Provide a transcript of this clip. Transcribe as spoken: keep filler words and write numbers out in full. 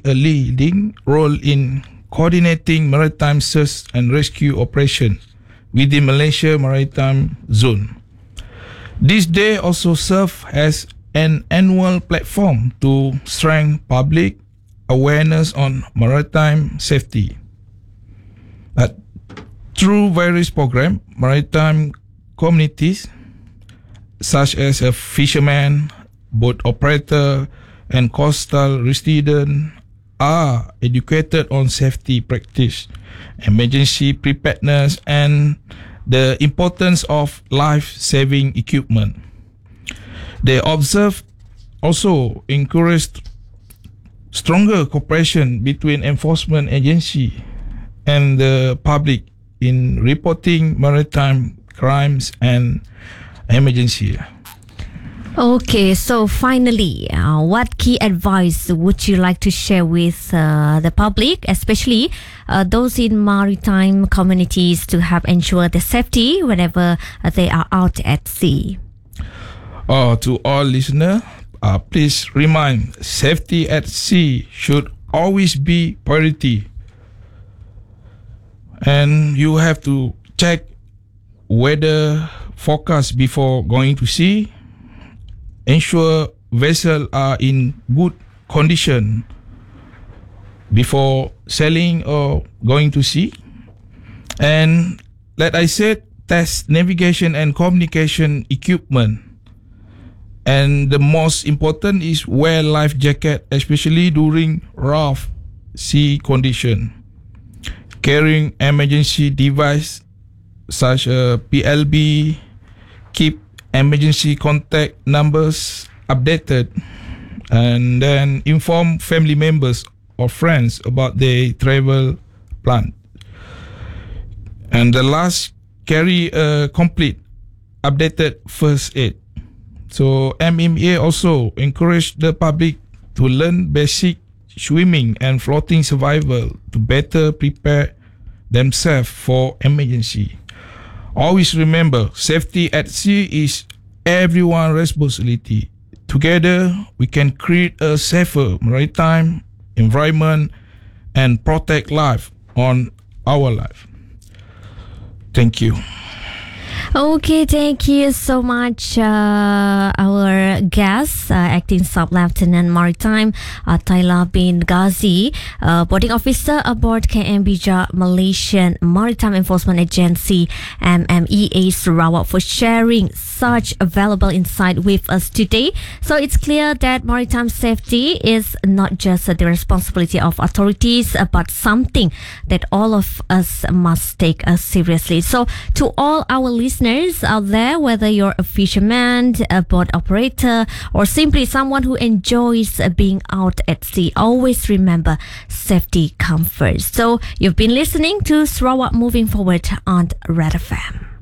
a leading role in coordinating maritime search and rescue operations within Malaysia Maritime Zone. This day also serves as an annual platform to strengthen public awareness on maritime safety. Uh, through various programs, maritime communities such as a fisherman, boat operator, and coastal residents are educated on safety practice, emergency preparedness, and the importance of life-saving equipment. They observe also encouraged stronger cooperation between enforcement agency and the public in reporting maritime crimes and emergency. Okay, so finally, uh, what key advice would you like to share with uh, the public, especially uh, those in maritime communities, to help ensure the safety whenever uh, they are out at sea? Uh, to all listeners, uh, please remind safety at sea should always be priority. And you have to check weather forecast before going to sea. Ensure vessels are in good condition before sailing or going to sea. And like I said, test navigation and communication equipment. And the most important is wear life jacket, especially during rough sea condition. Carrying emergency device such as P L B, keep emergency contact numbers updated, and then inform family members or friends about their travel plan. And the last, carry a complete updated first aid. So M M A also encourage the public to learn basic swimming and floating survival to better prepare themselves for emergency. Always remember, safety at sea is everyone's responsibility. Together, we can create a safer maritime environment and protect life on our life. Thank you. Okay, thank you so much, uh, our guest, uh, Acting Sub-Lieutenant Maritime uh, Tyler bin Ghazi, uh, boarding officer aboard K M Bijak Malaysian Maritime Enforcement Agency M M E A Sarawak, for sharing such valuable insight with us today. So it's clear that maritime safety is not just the responsibility of authorities, but something that all of us must take uh, seriously. So to all our listeners out there, whether you're a fisherman, a boat operator, or simply someone who enjoys being out at sea, always remember safety comes first. So you've been listening to Sarawak Moving Forward on Red F M.